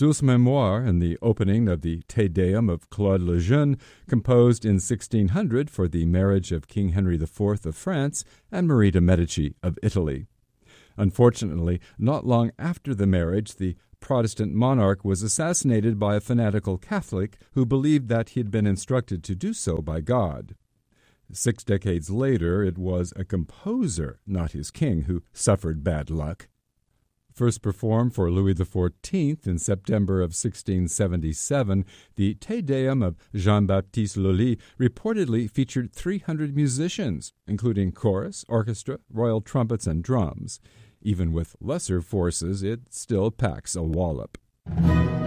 Douce Mémoire in the opening of the Te Deum of Claude Le Jeune, composed in 1600 for the marriage of King Henry IV of France and Marie de' Medici of Italy. Unfortunately, not long after the marriage, the Protestant monarch was assassinated by a fanatical Catholic who believed that he had been instructed to do so by God. 6 decades later, it was a composer, not his king, who suffered bad luck. First performed for Louis XIV in September of 1677, the Te Deum of Jean-Baptiste Lully reportedly featured 300 musicians, including chorus, orchestra, royal trumpets, and drums. Even with lesser forces, it still packs a wallop.